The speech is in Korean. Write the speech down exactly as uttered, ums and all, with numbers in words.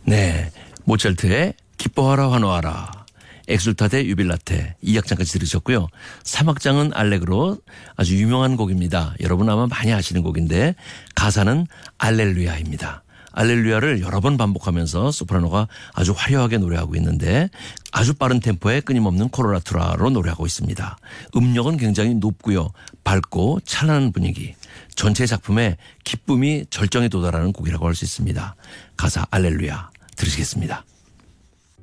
네, 모차르트의 기뻐하라 환호하라, 엑술타데 유빌라테 이 악장까지 들으셨고요. 삼 악장은 알레그로, 아주 유명한 곡입니다. 여러분 아마 많이 아시는 곡인데 가사는 알렐루야입니다. 알렐루야를 여러 번 반복하면서 소프라노가 아주 화려하게 노래하고 있는데 아주 빠른 템포의 끊임없는 코로라투라로 노래하고 있습니다. 음력은 굉장히 높고요. 밝고 찬란한 분위기. 전체 작품의 기쁨이 절정에 도달하는 곡이라고 할 수 있습니다. 가사 알렐루야 들으시겠습니다.